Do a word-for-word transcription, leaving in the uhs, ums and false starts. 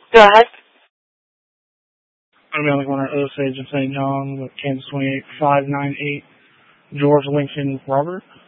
Go ahead. I'm on the corner of Osage and Saint John with Kansas twenty-eight five nine eight, George Lincoln Robert.